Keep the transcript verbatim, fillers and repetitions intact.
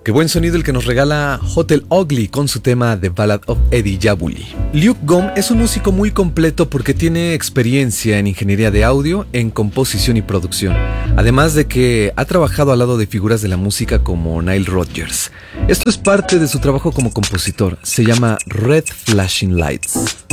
Qué buen sonido el que nos regala Hotel Ugly con su tema The Ballad of Eddie Jabuli. Luke Gom es un músico muy completo porque tiene experiencia en ingeniería de audio, en composición y producción, además de que ha trabajado al lado de figuras de la música como Nile Rodgers. Esto es parte de su trabajo como compositor, se llama Red Flashing Lights.